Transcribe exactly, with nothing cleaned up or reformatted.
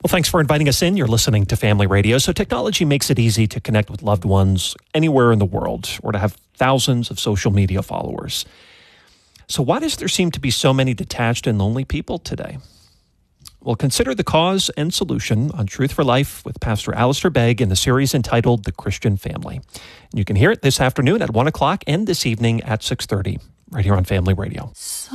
Well, thanks for inviting us in. You're listening to Family Radio. So technology makes it easy to connect with loved ones anywhere in the world or to have thousands of social media followers. So why does there seem to be so many detached and lonely people today? Well, consider the cause and solution on Truth for Life with Pastor Alistair Begg in the series entitled The Christian Family. And you can hear it this afternoon at one o'clock and this evening at six thirty right here on Family Radio.